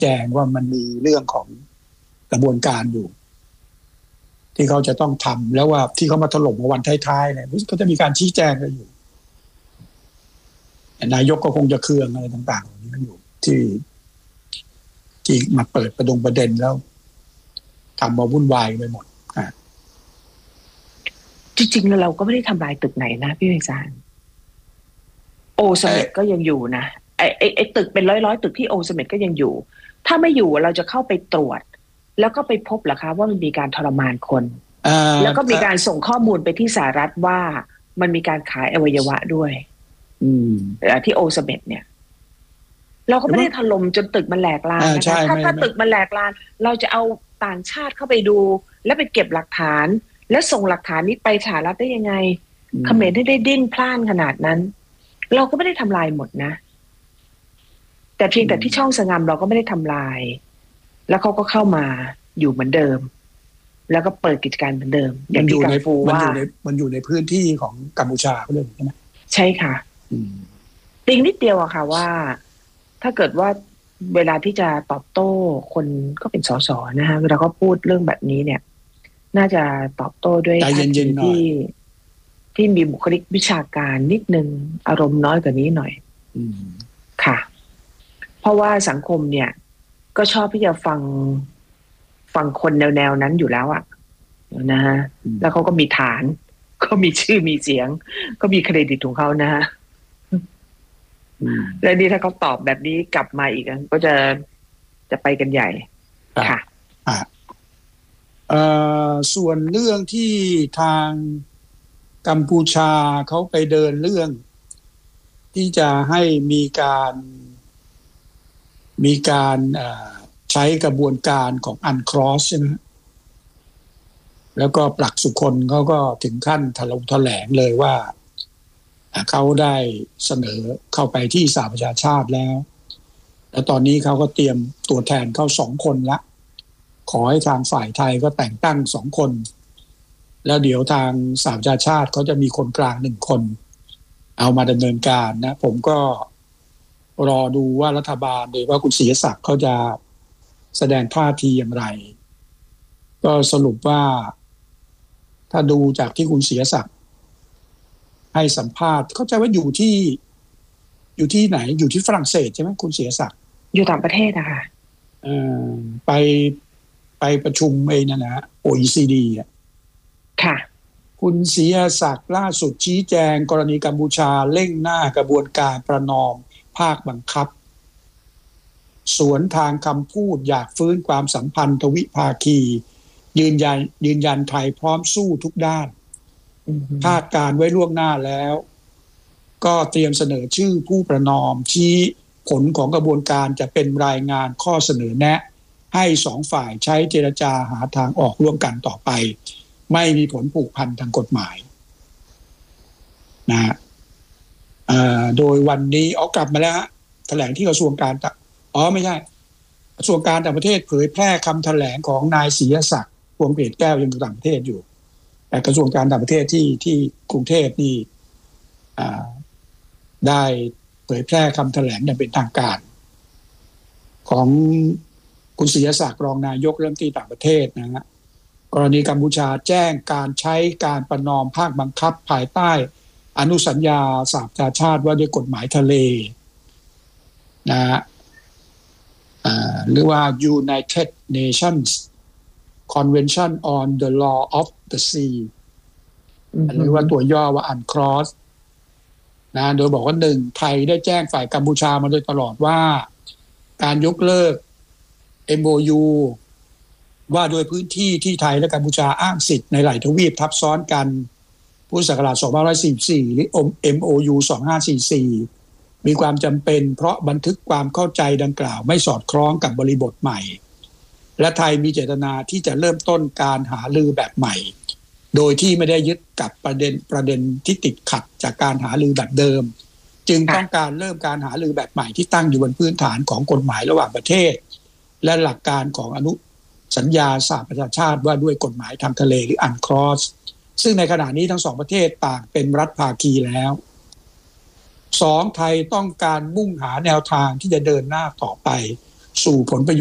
แจงว่ามันมีเรื่องของกระบวนการอยู่ที่เขาจะต้องทำแล้วว่าที่เขามาถล่มวันท้ายๆเนี่ยก็จะมีการชี้แจงกันอยู่นายกก็คงจะเคืองอะไรต่างๆอย่างนี้กันอยู่ที่มาเปิดประเด็นแล้วทำมาวุ่นวายไปหมดจริงๆแล้วเราก็ไม่ได้ทำลายตึกไหนนะพี่ไพศาลโอสเมดก็ยังอยู่นะไอ้ตึกเป็นร้อยตึกที่โอสเมดก็ยังอยู่ถ้าไม่อยู่เราจะเข้าไปตรวจแล้วก็ไปพบเหรอคะว่ามันมีการทรมานคนแล้วก็มีการส่งข้อมูลไปที่สหรัฐว่ามันมีการขายอวัยวะด้วยที่โอสเมดเนี่ยเราก็ไม่ได้ถล่มจนตึกมันแหลกลานนะคะถ้าตึกมันแหลกลานเราจะเอาต่างชาติเข้าไปดูและไปเก็บหลักฐานและส่งหลักฐานนี้ไปสหรัฐได้ยังไงเขมรได้ดิ้นพล่านขนาดนั้นเราก็ไม่ได้ทำลายหมดนะแต่เพียงแต่ที่ช่องสงามเราก็ไม่ได้ทำลายแล้วเขาก็เข้ามาอยู่เหมือนเดิมแล้วก็เปิดกิจการเหมือนเดิมอย่างที่กัมพูว่ามันอยู่ในพื้นที่ของกัมพูชาเขาเลยใช่ไหมใช่ค่ะติงนิดเดียวอะค่ะว่าถ้าเกิดว่าเวลาที่จะตอบโต้คนก็เป็นสสนะคะเวลาเขาพูดเรื่องแบบนี้เนี่ยน่าจะตอบโต้ด้วยท่าทีที่มีบุคลิกวิชาการนิดนึงอารมณ์น้อยกว่านี้หน่อยค่ะเพราะว่าสังคมเนี่ยก็ชอบที่จะฟังคนแนวนั้นอยู่แล้วอะนะฮะแล้วเขาก็มีฐานก็มีชื่อมีเสียงก็มีเครดิตของเขานะฮะและนี่ถ้าเขาตอบแบบนี้กลับมาอีกก็จะไปกันใหญ่ค่ะส่วนเรื่องที่ทางกัมพูชาเขาไปเดินเรื่องที่จะให้มีการใช้กระบวนการของอันครอสใช่ไหมแล้วก็ปลักสุคนเขาก็ถึงขั้นแถลงเลยว่าเขาได้เสนอเข้าไปที่สหประชาชาติแล้วตอนนี้เขาก็เตรียมตัวแทนเข้า2 คนละขอให้ทางฝ่ายไทยก็แต่งตั้ง2 คนแล้วเดี๋ยวทางสหประชาชาติเขาจะมีคนกลาง1 คนเอามาดำเนินการนะผมก็รอดูว่ารัฐบาลโดยว่าคุณศรีศักดิ์เขาจะแสดงท่าทีอย่างไรก็สรุปว่าถ้าดูจากที่คุณศรีศักดิ์ให้สัมภาษณ์เข้าใจว่าอยู่ที่ไหนอยู่ที่ฝรั่งเศสใช่ไหมคุณศรีศักดิ์อยู่ต่างประเทศอะค่ะไปประชุมนั่นนะ OECD อ่ะค่ะคุณศรีศักดิ์ล่าสุดชี้แจงกรณีกัมพูชาเร่งหน้ากระบวนการประนอมภาคบังคับสวนทางคำพูดอยากฟื้นความสัมพันธ์ทวิภาคียืนยันไทยพร้อมสู้ทุกด้านคาดการไว้ล่วงหน้าแล้วก็เตรียมเสนอชื่อผู้ประนอมชี้ผลของกระบวนการจะเป็นรายงานข้อเสนอแนะให้2 ฝ่ายใช้เจรจาหาทางออกร่วมกันต่อไปไม่มีผลผูกพันทางกฎหมายนะโดยวันนี้กลับมาแล้วแถลงที่กระทรวงการไม่ใช่กระทรวงการต่างประเทศเผยแพร่คำแถลงของนายศรีศักดิ์พวงเกตแก้วยังอยู่ต่างประเทศอยู่แต่กระทรวงการต่างประเทศที่กรุงเทพนี่ได้เผยแพร่คำแถลงอย่างเป็นทางการของคุณศรีศักดิ์รองนายกรัฐมนตรีต่างประเทศนะฮะกรณีกัมพูชาแจ้งการใช้การประนอมภาคบังคับภายใต้อนุสัญญาสหประชาชาติว่าด้วยกฎหมายทะเลนะฮะหรือว่า United Nations Convention on the Law of the Sea หรือว่าตัวย่อว่า UNCLOS นะโดยบอกว่า1ไทยได้แจ้งฝ่ายกัมพูชามาโดยตลอดว่าการยกเลิก MOU ว่าโดยพื้นที่ที่ไทยและกัมพูชาอ้างสิทธิ์ในหลายทวีปทับซ้อนกันพุทธศักราช2544หรือ MOU 2544มีความจำเป็นเพราะบันทึกความเข้าใจดังกล่าวไม่สอดคล้องกับบริบทใหม่และไทยมีเจตนาที่จะเริ่มต้นการหารือแบบใหม่โดยที่ไม่ได้ยึดกับประเด็นที่ติดขัดจากการหารือแบบเดิมจึงต้องการเริ่มการหารือแบบใหม่ที่ตั้งอยู่บนพื้นฐานของกฎหมายระหว่างประเทศและหลักการของอนุสัญญาสหประชาชาติว่าด้วยกฎหมายทางทะเลหรือ UNCLOS ซึ่งในขณะนี้ทั้ง2ประเทศต่างเป็นรัฐภาคีแล้ว2ไทยต้องการมุ่งหาแนวทางที่จะเดินหน้าต่อไปสู่ผลประโยชน์